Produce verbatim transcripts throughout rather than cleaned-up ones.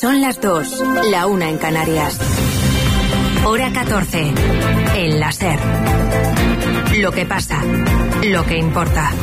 Son las dos, la una en Canarias. Hora catorce. El la SER. Lo que pasa, lo que importa.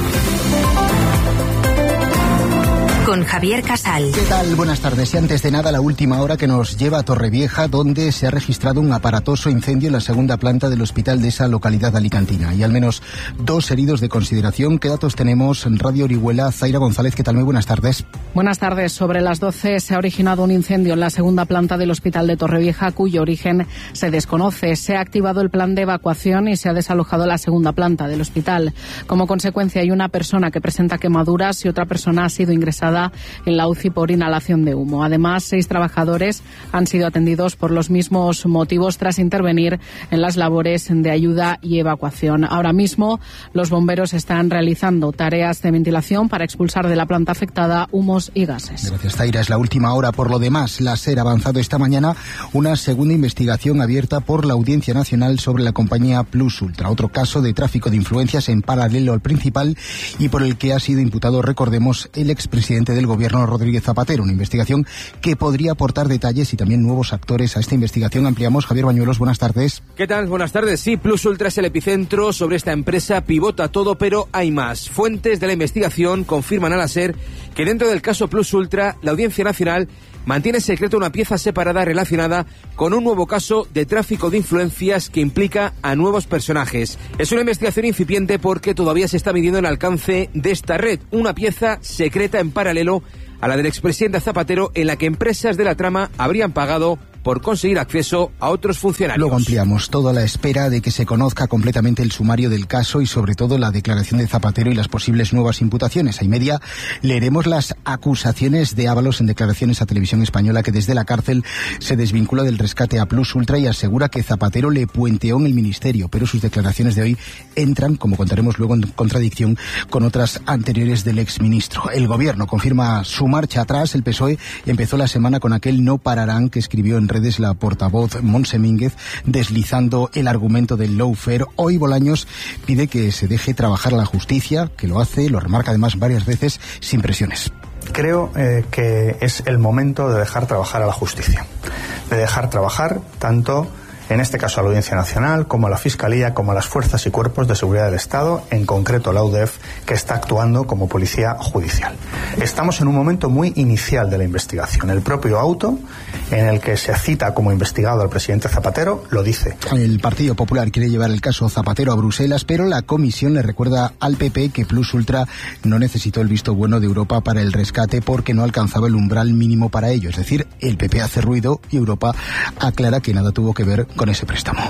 Con Javier Casal. ¿Qué tal? Buenas tardes. Y antes de nada, la última hora que nos lleva a Torrevieja, donde se ha registrado un aparatoso incendio en la segunda planta del hospital de esa localidad alicantina. Y al menos dos heridos de consideración. ¿Qué datos tenemos en Radio Orihuela? Zaira González, ¿qué tal? Muy buenas tardes. Buenas tardes. Sobre las doce se ha originado un incendio en la segunda planta del hospital de Torrevieja, cuyo origen se desconoce. Se ha activado el plan de evacuación y se ha desalojado la segunda planta del hospital. Como consecuencia, hay una persona que presenta quemaduras y otra persona ha sido ingresada en la U C I por inhalación de humo. Además, seis trabajadores han sido atendidos por los mismos motivos tras intervenir en las labores de ayuda y evacuación. Ahora mismo, los bomberos están realizando tareas de ventilación para expulsar de la planta afectada humos y gases. Gracias, Zaira. Es la última hora. Por lo demás, la SER ha avanzado esta mañana una segunda investigación abierta por la Audiencia Nacional sobre la compañía Plus Ultra. Otro caso de tráfico de influencias en paralelo al principal y por el que ha sido imputado, recordemos, el expresidente del Gobierno, Rodríguez Zapatero. Una investigación que podría aportar detalles y también nuevos actores a esta investigación. Ampliamos. Javier Bañuelos, buenas tardes. ¿Qué tal? Buenas tardes. Sí, Plus Ultra es el epicentro. Sobre esta empresa pivota todo, pero hay más. Fuentes de la investigación confirman a la SER que dentro del caso Plus Ultra, la Audiencia Nacional mantiene secreto una pieza separada relacionada con un nuevo caso de tráfico de influencias que implica a nuevos personajes. Es una investigación incipiente porque todavía se está midiendo el alcance de esta red, una pieza secreta en paralelo a la del expresidente Zapatero, en la que empresas de la trama habrían pagado por conseguir acceso a otros funcionarios. Luego ampliamos, todo a la espera de que se conozca completamente el sumario del caso y sobre todo la declaración de Zapatero y las posibles nuevas imputaciones. A y media leeremos las acusaciones de Ábalos en declaraciones a Televisión Española, que desde la cárcel se desvincula del rescate a Plus Ultra y asegura que Zapatero le puenteó en el ministerio, pero sus declaraciones de hoy entran, como contaremos luego, en contradicción con otras anteriores del exministro. El gobierno confirma su marcha atrás. El P S O E empezó la semana con aquel no pararán que escribió en redes la portavoz Montse Mínguez, deslizando el argumento del lawfare. Hoy Bolaños pide que se deje trabajar a la justicia, que lo hace, lo remarca además varias veces, sin presiones. Creo eh, que es el momento de dejar trabajar a la justicia, de dejar trabajar tanto, en este caso a la Audiencia Nacional, como a la Fiscalía, como a las fuerzas y cuerpos de seguridad del Estado, en concreto la U D E F, que está actuando como policía judicial. Estamos en un momento muy inicial de la investigación. El propio auto, en el que se cita como investigado al presidente Zapatero, lo dice. El Partido Popular quiere llevar el caso Zapatero a Bruselas, pero la comisión le recuerda al P P que Plus Ultra no necesitó el visto bueno de Europa para el rescate porque no alcanzaba el umbral mínimo para ello. Es decir, el P P hace ruido y Europa aclara que nada tuvo que ver con ese préstamo.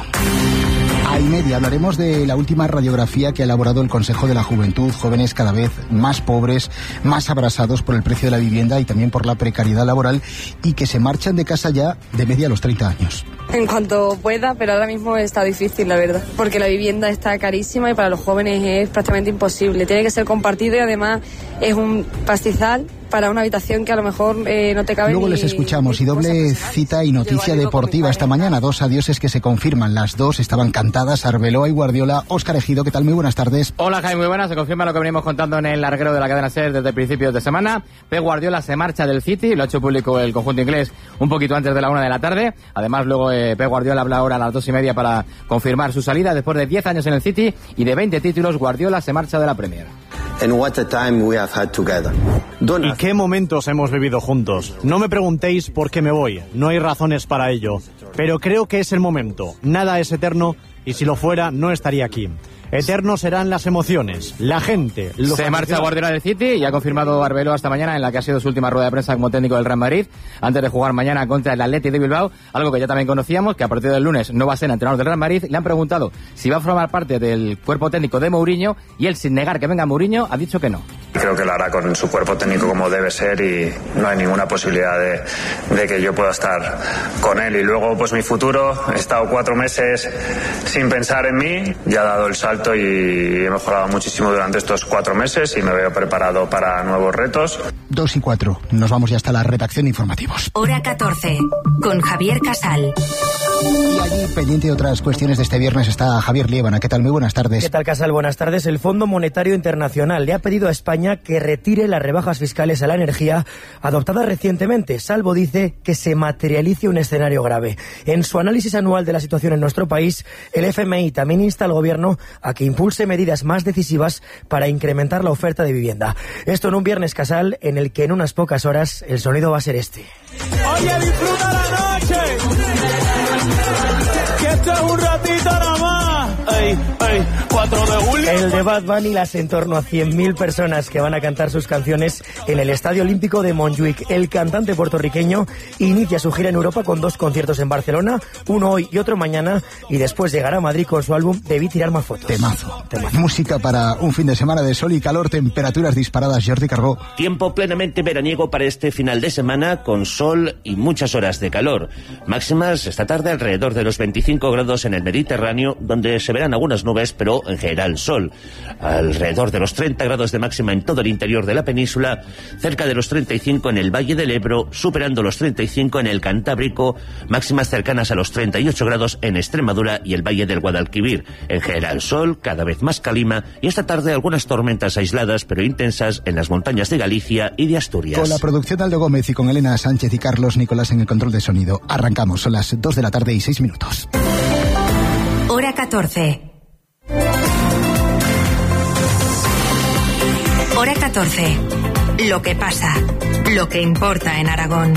A y media hablaremos de la última radiografía que ha elaborado el Consejo de la Juventud. Jóvenes cada vez más pobres, más abrasados por el precio de la vivienda y también por la precariedad laboral, y que se marchan de casa ya de media a los treinta años. En cuanto pueda, pero ahora mismo está difícil, la verdad, porque la vivienda está carísima y para los jóvenes es prácticamente imposible. Tiene que ser compartido y además es un pastizal para una habitación que a lo mejor eh, no te cabe. Luego ni, les escuchamos. Y doble cita y noticia deportiva esta mañana. Dos adioses que se confirman. Las dos estaban cantadas. Arbeloa y Guardiola. Óscar Ejido, ¿qué tal? Muy buenas tardes. Hola, Jaime, muy buenas. Se confirma lo que venimos contando en el larguero de la cadena SER desde principios de semana. Pep Guardiola se marcha del City. Lo ha hecho público el conjunto inglés un poquito antes de la una de la tarde. Además, luego eh, Pep Guardiola habla ahora a las dos y media para confirmar su salida. Después de diez años en el City y de veinte títulos, Guardiola se marcha de la Premier. And what a time we have had together. ¿Y qué momentos hemos vivido juntos? No me preguntéis por qué me voy, no hay razones para ello, pero creo que es el momento. Nada es eterno y si lo fuera no estaría aquí. Eternos serán las emociones, la gente. Los Se marcha Guardiola del City y ha confirmado Arbeloa esta mañana en la que ha sido su última rueda de prensa como técnico del Real Madrid, antes de jugar mañana contra el Athletic de Bilbao, algo que ya también conocíamos, que a partir del lunes no va a ser entrenador del Real Madrid. Le han preguntado si va a formar parte del cuerpo técnico de Mourinho y él, sin negar que venga Mourinho, ha dicho que no. Creo que lo hará con su cuerpo técnico como debe ser y no hay ninguna posibilidad de, de que yo pueda estar con él. Y luego, pues mi futuro, he estado cuatro meses sin pensar en mí, ya he dado el salto y he mejorado muchísimo durante estos cuatro meses y me veo preparado para nuevos retos. dos y cuatro. Nos vamos ya hasta la redacción de informativos. Hora catorce, con Javier Casal. Y allí, pendiente de otras cuestiones de este viernes, está Javier Liébana. ¿Qué tal? Muy buenas tardes. ¿Qué tal, Casal? Buenas tardes. El Fondo Monetario Internacional le ha pedido a España que retire las rebajas fiscales a la energía adoptadas recientemente, salvo, dice, que se materialice un escenario grave. En su análisis anual de la situación en nuestro país, el F M I también insta al Gobierno a que impulse medidas más decisivas para incrementar la oferta de vivienda. Esto en un viernes, Casal, en el que en unas pocas horas el sonido va a ser este. Oye, disfruta la noche, que esto es un ratito nada más. Ey, ey, cuatro de julio. El de Bad Bunny, las en torno a cien mil personas que van a cantar sus canciones en el Estadio Olímpico de Montjuic. El cantante puertorriqueño inicia su gira en Europa con dos conciertos en Barcelona, uno hoy y otro mañana, y después llegará a Madrid con su álbum Debí tirar más fotos. Temazo. Temazo. Música para un fin de semana de sol y calor, temperaturas disparadas. Jordi Cargó. Tiempo plenamente veraniego para este final de semana, con sol y muchas horas de calor. Máximas esta tarde alrededor de los veinticinco grados en el Mediterráneo, donde se verán algunas nubes, pero en general sol. Alrededor de los treinta grados de máxima en todo el interior de la península, cerca de los treinta y cinco en el Valle del Ebro, superando los treinta y cinco en el Cantábrico, máximas cercanas a los treinta y ocho grados en Extremadura y el Valle del Guadalquivir. En general sol, cada vez más calima, y esta tarde algunas tormentas aisladas pero intensas en las montañas de Galicia y de Asturias. Con la producción de Aldo Gómez y con Elena Sánchez y Carlos Nicolás en el control de sonido. Arrancamos, son las dos de la tarde y seis minutos. Hora catorce. Hora catorce. Lo que pasa, lo que importa en Aragón.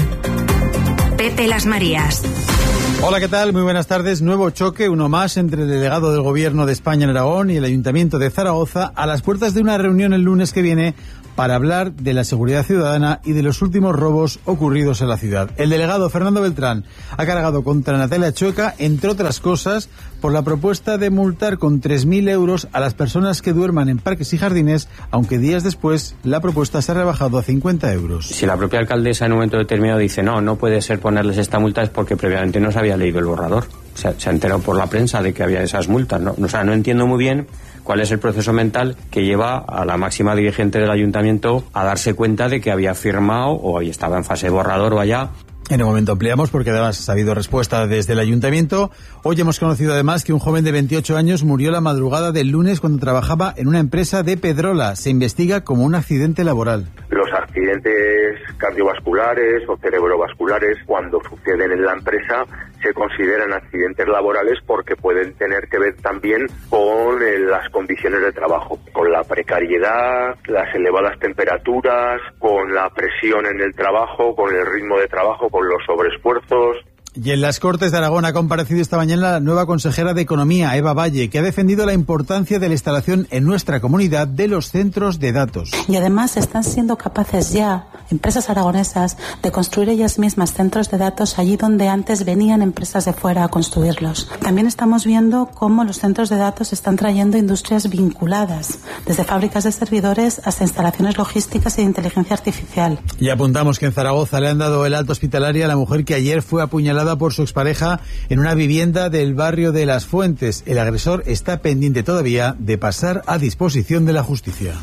Pepe Las Marías. Hola, ¿qué tal? Muy buenas tardes. Nuevo choque, uno más, entre el delegado del Gobierno de España en Aragón y el Ayuntamiento de Zaragoza a las puertas de una reunión el lunes que viene para hablar de la seguridad ciudadana y de los últimos robos ocurridos en la ciudad. El delegado Fernando Beltrán ha cargado contra Natalia Chueca, entre otras cosas, por la propuesta de multar con tres mil euros a las personas que duerman en parques y jardines, aunque días después la propuesta se ha rebajado a cincuenta euros. Si la propia alcaldesa en un momento determinado dice no, no puede ser ponerles esta multa, es porque previamente no se había leído el borrador. Se, se ha enterado por la prensa de que había esas multas, ¿no? O sea, no entiendo muy bien cuál es el proceso mental que lleva a la máxima dirigente del ayuntamiento a darse cuenta de que había firmado o estaba en fase de borrador o allá. En un momento ampliamos porque además ha habido respuesta desde el ayuntamiento. Hoy hemos conocido además que un joven de veintiocho años murió la madrugada del lunes cuando trabajaba en una empresa de Pedrola. Se investiga como un accidente laboral. Los accidentes cardiovasculares o cerebrovasculares, cuando suceden en la empresa, se consideran accidentes laborales porque pueden tener que ver también con eh, las condiciones de trabajo, con la precariedad, las elevadas temperaturas, con la presión en el trabajo, con el ritmo de trabajo, con los sobreesfuerzos. Y en las Cortes de Aragón ha comparecido esta mañana la nueva consejera de Economía, Eva Valle, que ha defendido la importancia de la instalación en nuestra comunidad de los centros de datos. Y además están siendo capaces ya, empresas aragonesas, de construir ellas mismas centros de datos allí donde antes venían empresas de fuera a construirlos. También estamos viendo cómo los centros de datos están trayendo industrias vinculadas, desde fábricas de servidores hasta instalaciones logísticas y de inteligencia artificial. Y apuntamos que en Zaragoza le han dado el alta hospitalaria a la mujer que ayer fue apuñalada por su expareja en una vivienda del barrio de Las Fuentes. El agresor está pendiente todavía de pasar a disposición de la justicia.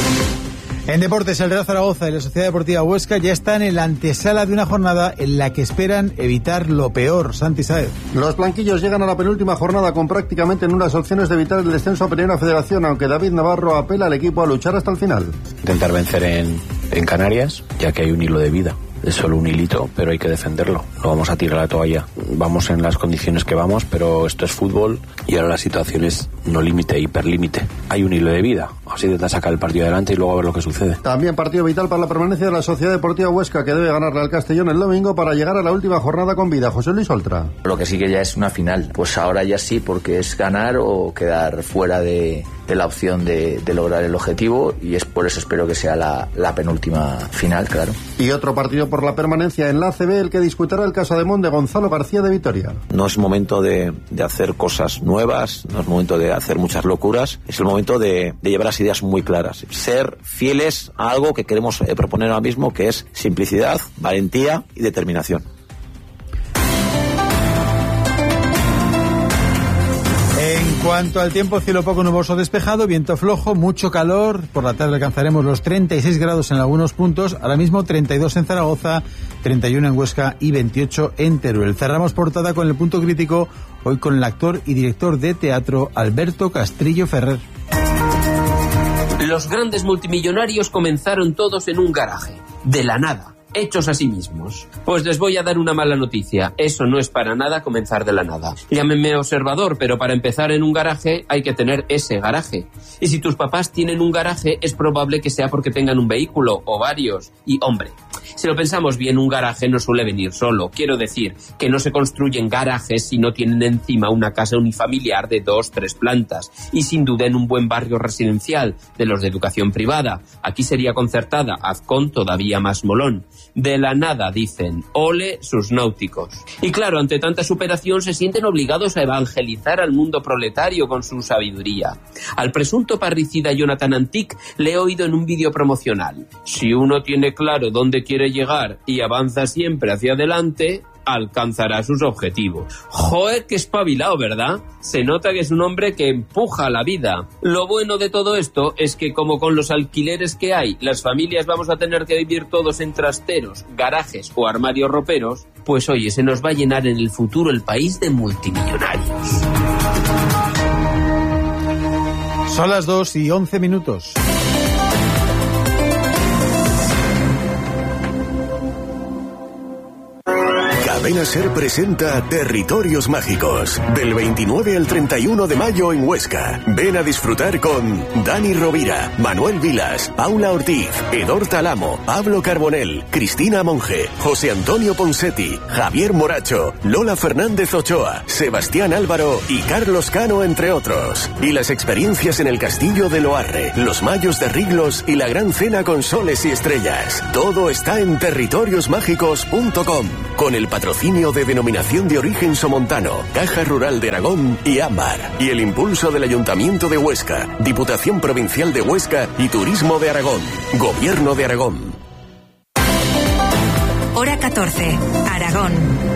En deportes, el Real Zaragoza y la Sociedad Deportiva Huesca ya están en la antesala de una jornada en la que esperan evitar lo peor. Santi Saez. Los blanquillos llegan a la penúltima jornada con prácticamente nulas opciones de evitar el descenso a Primera Federación, aunque David Navarro apela al equipo a luchar hasta el final. Intentar vencer en, en Canarias, ya que hay un hilo de vida. Es solo un hilito, pero hay que defenderlo. No vamos a tirar la toalla. Vamos en las condiciones que vamos, pero esto es fútbol y ahora la situación es no límite, hiperlímite. Hay un hilo de vida. Así intenta sacar el partido adelante y luego a ver lo que sucede. También partido vital para la permanencia de la Sociedad Deportiva Huesca, que debe ganarle al Castellón el domingo para llegar a la última jornada con vida. José Luis Oltra. Lo que sí que ya es una final. Pues ahora ya sí, porque es ganar o quedar fuera de, de la opción de, de lograr el objetivo, y es por eso espero que sea la, la penúltima final, claro. Y otro partido por la permanencia en la A C B, el que disputará el Casademón de Gonzalo García de Vitoria. No es momento de, de hacer cosas nuevas, no es momento de hacer muchas locuras, es el momento de, de llevar las ideas muy claras, ser fieles a algo que queremos eh, proponer ahora mismo, que es simplicidad, valentía y determinación. En Cuanto al tiempo, cielo poco nuboso despejado, viento flojo, mucho calor. Por la tarde alcanzaremos los treinta y seis grados en algunos puntos. Ahora mismo treinta y dos en Zaragoza, treinta y uno en Huesca y veintiocho en Teruel. Cerramos portada con el punto crítico, hoy con el actor y director de teatro Alberto Castrillo Ferrer. Los grandes multimillonarios comenzaron todos en un garaje, de la nada, hechos a sí mismos. Pues les voy a dar una mala noticia. Eso no es para nada comenzar de la nada. Llámenme observador, pero para empezar en un garaje hay que tener ese garaje. Y si tus papás tienen un garaje, es probable que sea porque tengan un vehículo o varios. Y, hombre, si lo pensamos bien, un garaje no suele venir solo. Quiero decir que no se construyen garajes si no tienen encima una casa unifamiliar de dos, tres plantas. Y sin duda en un buen barrio residencial, de los de educación privada. Aquí sería concertada, Azcón todavía más molón. De la nada, dicen, ole sus náuticos. Y claro, ante tanta superación se sienten obligados a evangelizar al mundo proletario con su sabiduría. Al presunto parricida Jonathan Antic le he oído en un vídeo promocional. Si uno tiene claro dónde quiere llegar y avanza siempre hacia adelante, alcanzará sus objetivos. Joder, qué espabilado, ¿verdad? Se nota que es un hombre que empuja la vida. Lo bueno de todo esto es que, como con los alquileres que hay, las familias vamos a tener que vivir todos en trasteros, garajes o armarios roperos, pues oye, se nos va a llenar en el futuro el país de multimillonarios. Son las dos y once minutos. Cadena Ser presenta Territorios Mágicos, del veintinueve al treinta y uno de mayo en Huesca. Ven a disfrutar con Dani Rovira, Manuel Vilas, Paula Ortiz, Edor Talamo, Pablo Carbonell, Cristina Monge, José Antonio Ponsetti, Javier Moracho, Lola Fernández Ochoa, Sebastián Álvaro y Carlos Cano, entre otros. Y las experiencias en el Castillo de Loarre, los Mayos de Riglos y la Gran Cena con soles y estrellas. Todo está en territorios mágicos punto com, con el patrocinio de Denominación de Origen Somontano, Caja Rural de Aragón y Ámbar, y el impulso del Ayuntamiento de Huesca, Diputación Provincial de Huesca y Turismo de Aragón, Gobierno de Aragón. Hora catorce, Aragón.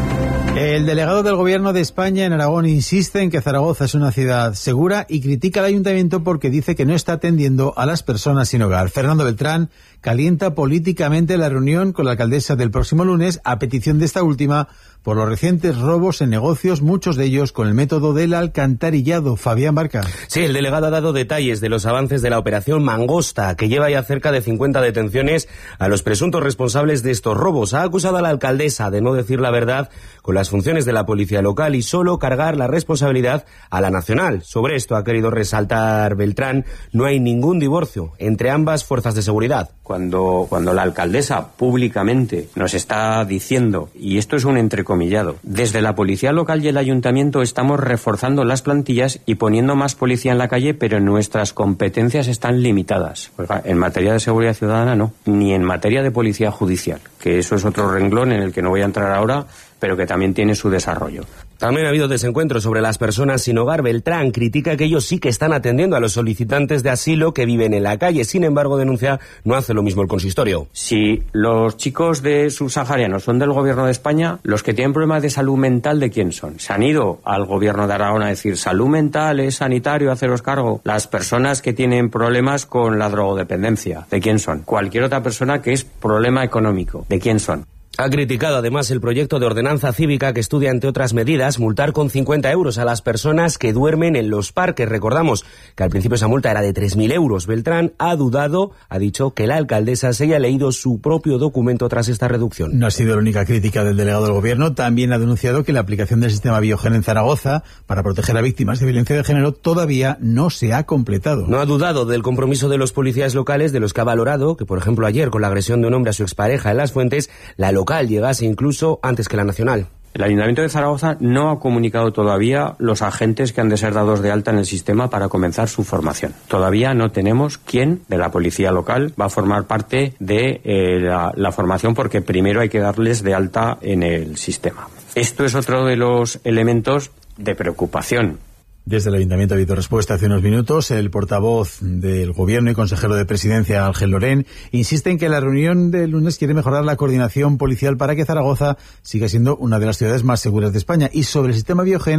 El delegado del Gobierno de España en Aragón insiste en que Zaragoza es una ciudad segura y critica al Ayuntamiento porque dice que no está atendiendo a las personas sin hogar. Fernando Beltrán calienta políticamente la reunión con la alcaldesa del próximo lunes a petición de esta última por los recientes robos en negocios, muchos de ellos con el método del alcantarillado. Fabián Barca. Sí, el delegado ha dado detalles de los avances de la operación Mangosta, que lleva ya cerca de cincuenta detenciones a los presuntos responsables de estos robos. Ha acusado a la alcaldesa de no decir la verdad con las funciones de la policía local y solo cargar la responsabilidad a la nacional. Sobre esto ha querido resaltar Beltrán, no hay ningún divorcio entre ambas fuerzas de seguridad. Cuando, cuando la alcaldesa públicamente nos está diciendo, y esto es un entrecomillado, desde la policía local y el ayuntamiento estamos reforzando las plantillas y poniendo más policía en la calle, pero nuestras competencias están limitadas. Oiga, en materia de seguridad ciudadana no, ni en materia de policía judicial, que eso es otro renglón en el que no voy a entrar ahora, pero que también tiene su desarrollo. También ha habido desencuentros sobre las personas sin hogar. Beltrán critica que ellos sí que están atendiendo a los solicitantes de asilo que viven en la calle. Sin embargo, denuncia, no hace lo mismo el consistorio. Si los chicos de subsaharianos son del Gobierno de España, los que tienen problemas de salud mental, ¿de quién son? Se han ido al Gobierno de Aragón a decir, salud mental es sanitario, haceros cargo. Las personas que tienen problemas con la drogodependencia, ¿de quién son? Cualquier otra persona que es problema económico, ¿de quién son? Ha criticado además el proyecto de ordenanza cívica que estudia, entre otras medidas, multar con cincuenta euros a las personas que duermen en los parques. Recordamos que al principio esa multa era de tres mil euros. Beltrán ha dudado, ha dicho que la alcaldesa se haya leído su propio documento tras esta reducción. No ha sido la única crítica del delegado del Gobierno. También ha denunciado que la aplicación del sistema Biogen en Zaragoza para proteger a víctimas de violencia de género todavía no se ha completado. No ha dudado del compromiso de los policías locales, de los que ha valorado que, por ejemplo, ayer con la agresión de un hombre a su expareja en Las Fuentes, la local llegase incluso antes que la nacional. El Ayuntamiento de Zaragoza no ha comunicado todavía los agentes que han de ser dados de alta en el sistema para comenzar su formación. Todavía no tenemos quién de la policía local va a formar parte de eh, la, la formación, porque primero hay que darles de alta en el sistema. Esto es otro de los elementos de preocupación. Desde el Ayuntamiento ha habido respuesta hace unos minutos. El portavoz del Gobierno y consejero de Presidencia, Ángel Lorén, insiste en que la reunión del lunes quiere mejorar la coordinación policial para que Zaragoza siga siendo una de las ciudades más seguras de España. Y sobre el sistema Biogen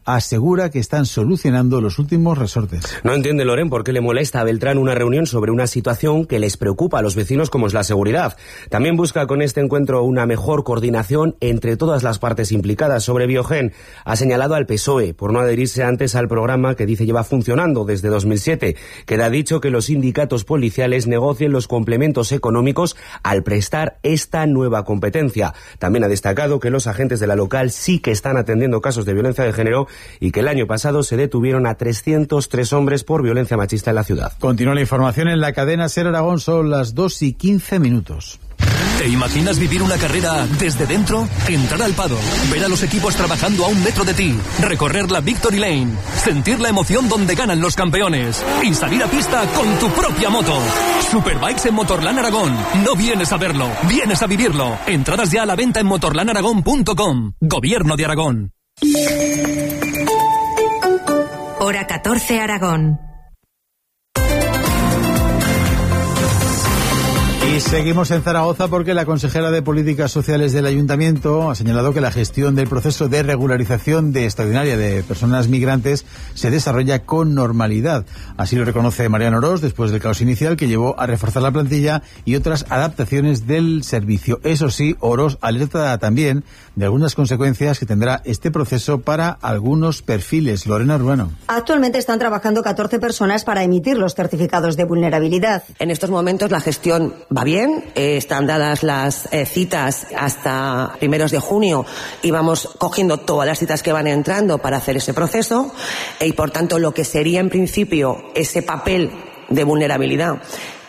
asegura que están solucionando los últimos resortes. No entiende Loren por qué le molesta a Beltrán una reunión sobre una situación que les preocupa a los vecinos como es la seguridad. También busca con este encuentro una mejor coordinación entre todas las partes implicadas. Sobre Biogen ha señalado al P S O E por no adherirse antes al programa que dice lleva funcionando desde dos mil siete. Queda dicho que los sindicatos policiales negocien los complementos económicos al prestar esta nueva competencia. También ha destacado que los agentes de la local sí que están atendiendo casos de violencia de género y que el año pasado se detuvieron a trescientos tres hombres por violencia machista en la ciudad. Continúa la información en la cadena SER Aragón, son las dos y quince minutos. ¿Te imaginas vivir una carrera desde dentro? Entrar al paddock, ver a los equipos trabajando a un metro de ti, recorrer la Victory Lane, sentir la emoción donde ganan los campeones y salir a pista con tu propia moto. Superbikes en Motorland Aragón. No vienes a verlo, vienes a vivirlo. Entradas ya a la venta en motorland aragón punto com. Gobierno de Aragón. Hora catorce Aragón. Y seguimos en Zaragoza porque la consejera de Políticas Sociales del Ayuntamiento ha señalado que la gestión del proceso de regularización de extraordinaria de personas migrantes se desarrolla con normalidad. Así lo reconoce Mariano Orós después del caos inicial que llevó a reforzar la plantilla y otras adaptaciones del servicio. Eso sí, Orós alerta también de algunas consecuencias que tendrá este proceso para algunos perfiles. Lorena Urbano. Actualmente están trabajando catorce personas para emitir los certificados de vulnerabilidad. En estos momentos la gestión va bien, eh, están dadas las eh, citas hasta primeros de junio y vamos cogiendo todas las citas que van entrando para hacer ese proceso y por tanto lo que sería en principio ese papel de vulnerabilidad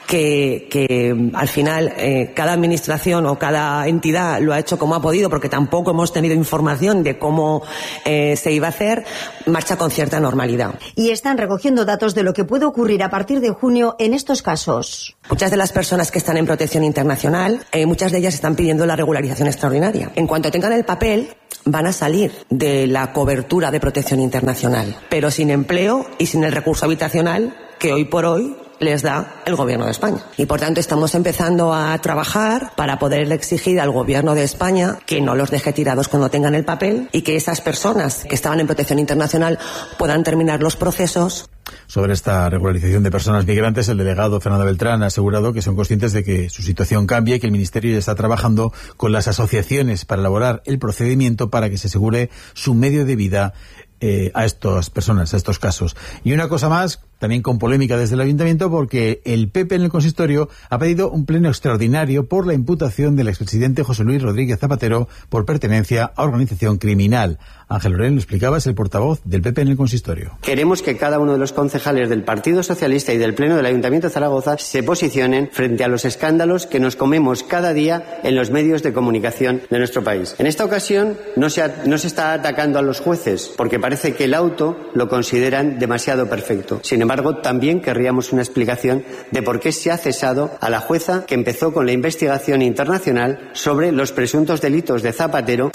que, que al final eh, cada administración o cada entidad lo ha hecho como ha podido porque tampoco hemos tenido información de cómo eh, se iba a hacer, marcha con cierta normalidad. Y están recogiendo datos de lo que puede ocurrir a partir de junio en estos casos. Muchas de las personas que están en protección internacional, eh, muchas de ellas están pidiendo la regularización extraordinaria. En cuanto tengan el papel, van a salir de la cobertura de protección internacional, pero sin empleo y sin el recurso habitacional que hoy por hoy les da el Gobierno de España. Y por tanto estamos empezando a trabajar para poder exigir al Gobierno de España que no los deje tirados cuando tengan el papel y que esas personas que estaban en protección internacional puedan terminar los procesos. Sobre esta regularización de personas migrantes, el delegado Fernando Beltrán ha asegurado que son conscientes de que su situación cambia y que el Ministerio ya está trabajando con las asociaciones para elaborar el procedimiento para que se asegure su medio de vida eh, a estas personas, a estos casos. Y una cosa más, también con polémica desde el Ayuntamiento, porque el P P en el consistorio ha pedido un pleno extraordinario por la imputación del expresidente José Luis Rodríguez Zapatero por pertenencia a organización criminal. Ángel Loren, lo explicaba, es el portavoz del P P en el consistorio. Queremos que cada uno de los concejales del Partido Socialista y del Pleno del Ayuntamiento de Zaragoza se posicionen frente a los escándalos que nos comemos cada día en los medios de comunicación de nuestro país. En esta ocasión no se, ha, no se está atacando a los jueces, porque parece que el auto lo consideran demasiado perfecto. Sin embargo, también querríamos una explicación de por qué se ha cesado a la jueza que empezó con la investigación internacional sobre los presuntos delitos de Zapatero.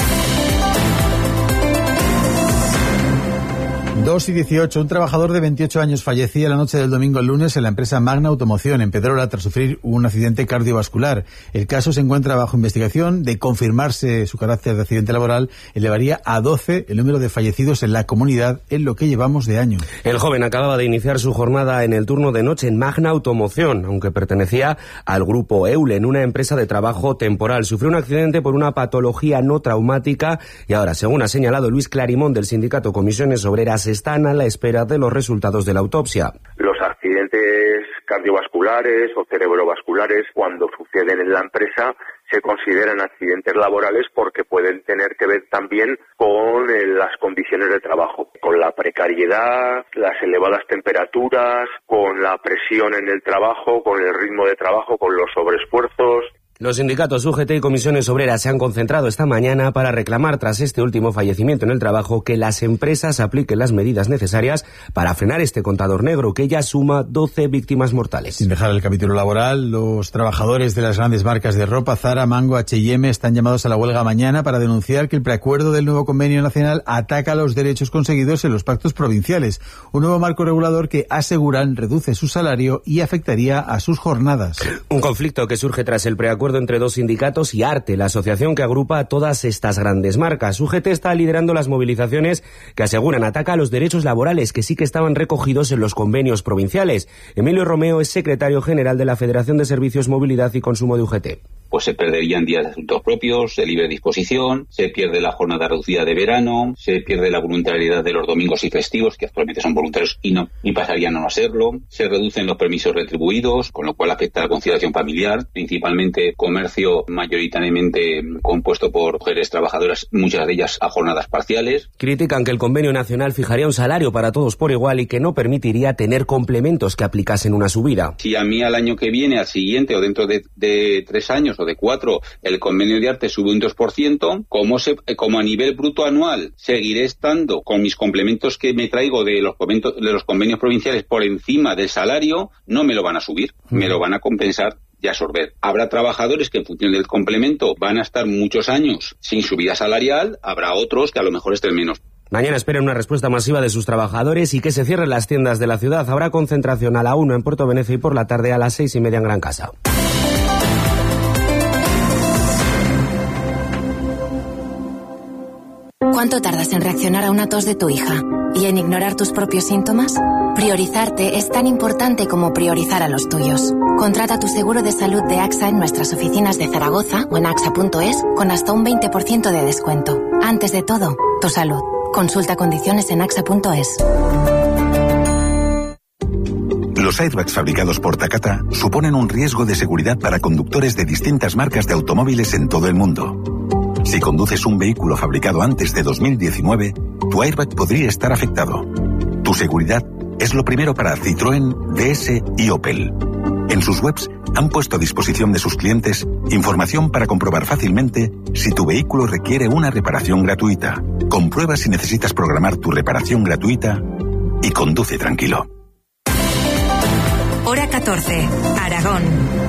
dos y dieciocho. Un trabajador de veintiocho años fallecía la noche del domingo al lunes en la empresa Magna Automoción en Pedrola tras sufrir un accidente cardiovascular. El caso se encuentra bajo investigación. De confirmarse su carácter de accidente laboral, elevaría a doce el número de fallecidos en la comunidad en lo que llevamos de año. El joven acababa de iniciar su jornada en el turno de noche en Magna Automoción, aunque pertenecía al grupo Eulen, una empresa de trabajo temporal. Sufrió un accidente por una patología no traumática y ahora, según ha señalado Luis Clarimón del sindicato Comisiones Obreras, están a la espera de los resultados de la autopsia. Los accidentes cardiovasculares o cerebrovasculares, cuando suceden en la empresa, se consideran accidentes laborales porque pueden tener que ver también con eh, las condiciones de trabajo, con la precariedad, las elevadas temperaturas, con la presión en el trabajo, con el ritmo de trabajo, con los sobreesfuerzos. Los sindicatos U G T y Comisiones Obreras se han concentrado esta mañana para reclamar, tras este último fallecimiento en el trabajo, que las empresas apliquen las medidas necesarias para frenar este contador negro, que ya suma doce víctimas mortales. Sin dejar el capítulo laboral, los trabajadores de las grandes marcas de ropa, Zara, Mango, H y M, están llamados a la huelga mañana para denunciar que el preacuerdo del nuevo convenio nacional ataca los derechos conseguidos en los pactos provinciales. Un nuevo marco regulador que, aseguran, reduce su salario y afectaría a sus jornadas. Un conflicto que surge tras el preacuerdo acuerdo entre dos sindicatos y ARTE, la asociación que agrupa a todas estas grandes marcas. U G T está liderando las movilizaciones que aseguran ataca a los derechos laborales que sí que estaban recogidos en los convenios provinciales. Emilio Romeo es secretario general de la Federación de Servicios, Movilidad y Consumo de U G T. Pues se perderían días de asuntos propios, de libre disposición, se pierde la jornada reducida de verano, se pierde la voluntariedad de los domingos y festivos, que actualmente son voluntarios y no y pasarían a no serlo, se reducen los permisos retribuidos, con lo cual afecta a la conciliación familiar, principalmente comercio mayoritariamente compuesto por mujeres trabajadoras, muchas de ellas a jornadas parciales. Critican que el convenio nacional fijaría un salario para todos por igual y que no permitiría tener complementos que aplicasen una subida. Si a mí al año que viene, al siguiente o dentro de, de tres años de cuatro, el convenio de arte sube un dos por ciento, como, se, como a nivel bruto anual seguiré estando con mis complementos que me traigo de los, conventos, de los convenios provinciales por encima del salario, no me lo van a subir, mm. me lo van a compensar y absorber. Habrá trabajadores que en función del complemento van a estar muchos años sin subida salarial, habrá otros que a lo mejor estén menos. Mañana esperan una respuesta masiva de sus trabajadores y que se cierren las tiendas de la ciudad. Habrá concentración a la una en Puerto Venecia y por la tarde a las seis y media en Gran Casa. ¿Cuánto tardas en reaccionar a una tos de tu hija y en ignorar tus propios síntomas? Priorizarte es tan importante como priorizar a los tuyos. Contrata tu seguro de salud de AXA en nuestras oficinas de Zaragoza o en axa punto es con hasta un veinte por ciento de descuento. Antes de todo, tu salud. Consulta condiciones en axa punto es. Los airbags fabricados por Takata suponen un riesgo de seguridad para conductores de distintas marcas de automóviles en todo el mundo. Si conduces un vehículo fabricado antes de dos mil diecinueve, tu airbag podría estar afectado. Tu seguridad es lo primero para Citroën, D S y Opel. En sus webs han puesto a disposición de sus clientes información para comprobar fácilmente si tu vehículo requiere una reparación gratuita. Comprueba si necesitas programar tu reparación gratuita y conduce tranquilo. Hora catorce, Aragón.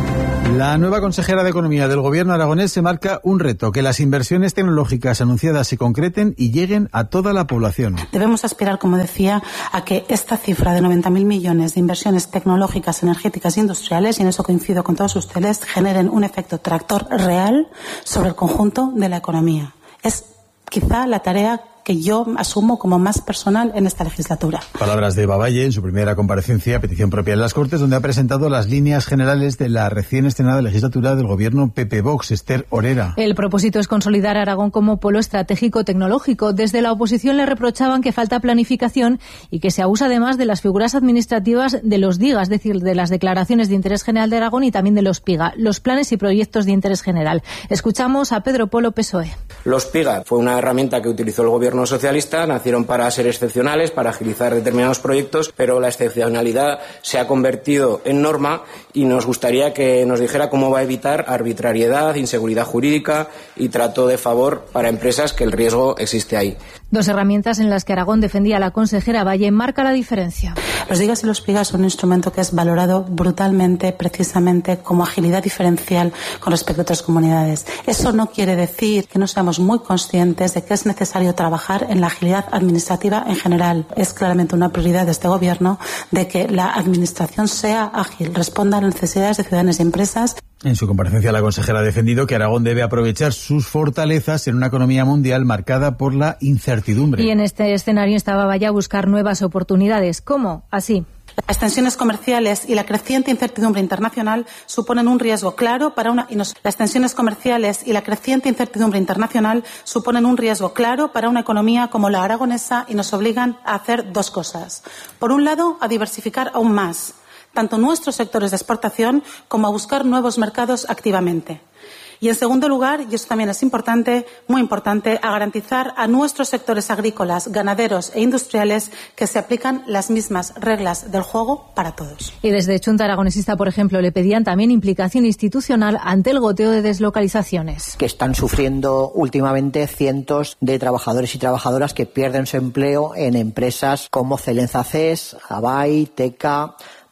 La nueva consejera de Economía del Gobierno aragonés se marca un reto, que las inversiones tecnológicas anunciadas se concreten y lleguen a toda la población. Debemos aspirar, como decía, a que esta cifra de noventa mil millones de inversiones tecnológicas, energéticas e industriales, y en eso coincido con todos ustedes, generen un efecto tractor real sobre el conjunto de la economía. Es quizá la tarea que yo asumo como más personal en esta legislatura. Palabras de Eva Valle en su primera comparecencia, petición propia en las Cortes, donde ha presentado las líneas generales de la recién estrenada legislatura del gobierno P P Vox. Esther Orera. El propósito es consolidar a Aragón como polo estratégico tecnológico. Desde la oposición le reprochaban que falta planificación y que se abusa además de las figuras administrativas de los D I G A, es decir, de las declaraciones de interés general de Aragón y también de los P I G A, los planes y proyectos de interés general. Escuchamos a Pedro Polo, P S O E. Los P I G A fue una herramienta que utilizó el gobierno socialista, nacieron para ser excepcionales, para agilizar determinados proyectos, pero la excepcionalidad se ha convertido en norma y nos gustaría que nos dijera cómo va a evitar arbitrariedad, inseguridad jurídica y trato de favor para empresas que el riesgo existe ahí. Dos herramientas en las que Aragón defendía a la consejera Valle marca la diferencia. Los D I G A y los P I G A son un instrumento que es valorado brutalmente, precisamente como agilidad diferencial con respecto a otras comunidades. Eso no quiere decir que no seamos muy conscientes de que es necesario trabajar en la agilidad administrativa en general. Es claramente una prioridad de este gobierno de que la administración sea ágil, responda a las necesidades de ciudadanos y empresas. En su comparecencia, la consejera ha defendido que Aragón debe aprovechar sus fortalezas en una economía mundial marcada por la incertidumbre. Y en este escenario estaba Valle a buscar nuevas oportunidades. ¿Cómo? Así. Las tensiones comerciales y la creciente incertidumbre internacional suponen un riesgo claro para una y nos... Las tensiones comerciales y la creciente incertidumbre internacional suponen un riesgo claro para una economía como la aragonesa y nos obligan a hacer dos cosas. Por un lado, a diversificar aún más tanto nuestros sectores de exportación como a buscar nuevos mercados activamente. Y en segundo lugar, y eso también es importante, muy importante, a garantizar a nuestros sectores agrícolas, ganaderos e industriales que se aplican las mismas reglas del juego para todos. Y desde Chunta Aragonesista, por ejemplo, le pedían también implicación institucional ante el goteo de deslocalizaciones. Que están sufriendo últimamente cientos de trabajadores y trabajadoras que pierden su empleo en empresas como Celenza C E S, Javai, Teca,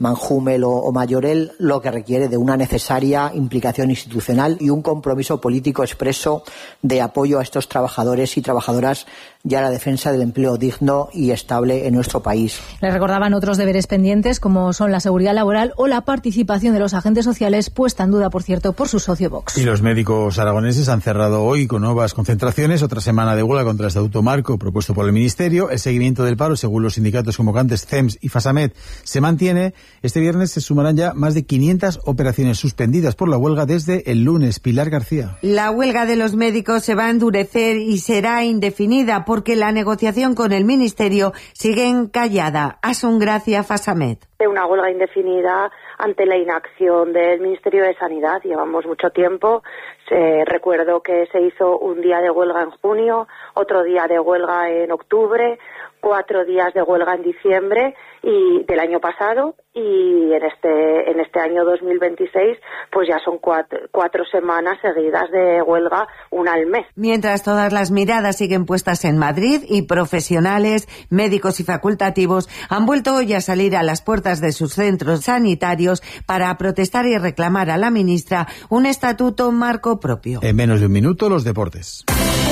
Manjúmel o, o Mayorel, lo que requiere de una necesaria implicación institucional y un compromiso político expreso de apoyo a estos trabajadores y trabajadoras y a la defensa del empleo digno y estable en nuestro país. Les recordaban otros deberes pendientes, como son la seguridad laboral o la participación de los agentes sociales, puesta en duda, por cierto, por su socio Vox. Y los médicos aragoneses han cerrado hoy con nuevas concentraciones, otra semana de huelga contra el Estatuto Marco propuesto por el Ministerio. El seguimiento del paro, según los sindicatos convocantes C E M S y FASAMED, se mantiene. Este viernes se sumarán ya más de quinientas operaciones suspendidas por la huelga desde el lunes. Pilar García. La huelga de los médicos se va a endurecer y será indefinida porque la negociación con el Ministerio sigue encallada. Asun Gracia, FASAMED. Una huelga indefinida ante la inacción del Ministerio de Sanidad. Llevamos mucho tiempo. Eh, recuerdo que se hizo un día de huelga en junio, otro día de huelga en octubre, cuatro días de huelga en diciembre y del año pasado, y en este en este año dos mil veintiséis pues ya son cuatro, cuatro semanas seguidas de huelga, una al mes. Mientras todas las miradas siguen puestas en Madrid y profesionales, médicos y facultativos han vuelto hoy a salir a las puertas de sus centros sanitarios para protestar y reclamar a la ministra un estatuto marco propio. En menos de un minuto, los deportes.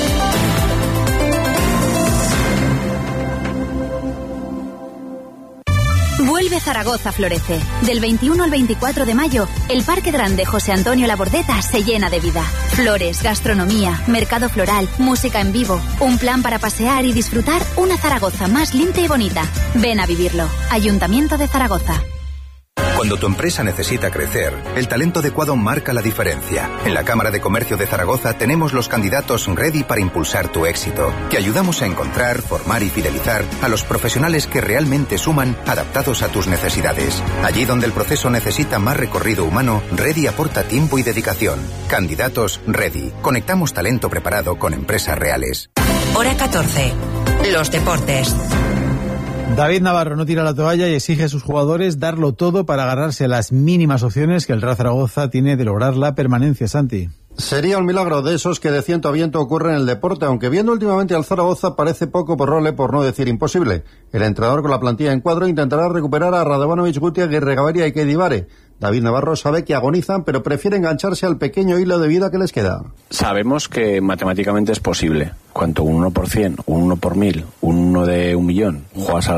Vuelve Zaragoza Florece. Del veintiuno al veinticuatro de mayo, el Parque Grande José Antonio Labordeta se llena de vida. Flores, gastronomía, mercado floral, música en vivo, un plan para pasear y disfrutar una Zaragoza más limpia y bonita. Ven a vivirlo. Ayuntamiento de Zaragoza. Cuando tu empresa necesita crecer, el talento adecuado marca la diferencia. En la Cámara de Comercio de Zaragoza tenemos los candidatos ready para impulsar tu éxito. Te ayudamos a encontrar, formar y fidelizar a los profesionales que realmente suman, adaptados a tus necesidades. Allí donde el proceso necesita más recorrido humano, Ready aporta tiempo y dedicación. Candidatos Ready. Conectamos talento preparado con empresas reales. Hora catorce. Los deportes. David Navarro no tira la toalla y exige a sus jugadores darlo todo para agarrarse a las mínimas opciones que el Real Zaragoza tiene de lograr la permanencia. Santi. Sería un milagro de esos que de ciento a viento ocurre en el deporte, aunque viendo últimamente al Zaragoza parece poco probable, por no decir imposible. El entrenador con la plantilla en cuadro intentará recuperar a Radovanovic, Gutia, Aguirre Gaviria y Kedivare. David Navarro sabe que agonizan, pero prefiere engancharse al pequeño hilo de vida que les queda. Sabemos que matemáticamente es posible. Cuanto un uno por cien, un uno por mil, un uno de un millón, juegas al